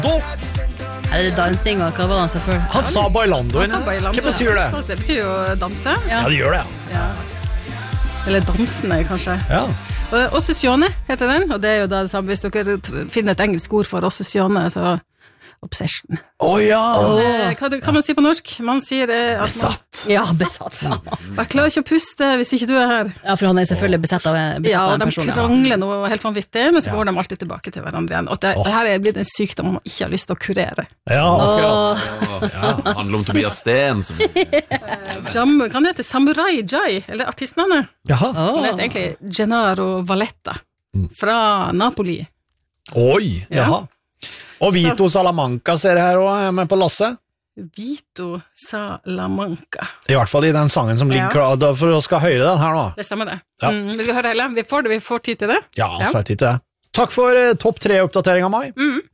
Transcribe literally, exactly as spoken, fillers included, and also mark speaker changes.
Speaker 1: Da
Speaker 2: Er det dansing, og hva var det han sa før?
Speaker 1: Han sa bailando.
Speaker 3: Han sa bailando.
Speaker 1: Hva betyr det?
Speaker 3: Det betyr jo danse.
Speaker 1: Ja, det gjør det,
Speaker 3: ja. Eller dansende, kanskje.
Speaker 1: Ja.
Speaker 3: Og Ossessione heter den, og det er jo da det samme. Hvis dere finner et engelsk ord for Ossessione, så obsession.
Speaker 1: Åh, ja!
Speaker 3: Eh, hva kan man si på norsk? Man sier eh, at man,
Speaker 1: Besatt.
Speaker 2: Ja, besatt. Ja.
Speaker 3: jeg klarer ikke å puste hvis ikke du er her.
Speaker 2: Ja, for han er selvfølgelig besatt av, besatt
Speaker 3: Ja,
Speaker 2: av en
Speaker 3: de
Speaker 2: person.
Speaker 3: krangler noe helt vanvittig, men så
Speaker 1: Ja.
Speaker 3: går de alltid tilbake til hverandre igjen. Og det, det her er blitt en sykdom man ikke har lyst til å kurere.
Speaker 1: Ja, akkurat.
Speaker 4: Ja, handler om Tobias Steen som...
Speaker 3: Jam, kan det hete Samurai Jai, eller artistnavnet?
Speaker 1: Jaha.
Speaker 3: Han heter egentlig Gennaro Valletta, fra Napoli.
Speaker 1: Oi, jaha. Og Vito Salamanca ser jeg her også, er med på lasset.
Speaker 3: Vito Salamanca.
Speaker 1: I hvert fall i den sangen som ligger
Speaker 3: Ja.
Speaker 1: klar, da- for å skal høre den her nå.
Speaker 3: Det stemmer det.
Speaker 1: Ja.
Speaker 3: Mm, vil vi høre hele? Vi får, det, vi får tid til det.
Speaker 1: Ja, svært tid til det. Takk for eh, topp tre oppdatering av meg.
Speaker 3: Mm.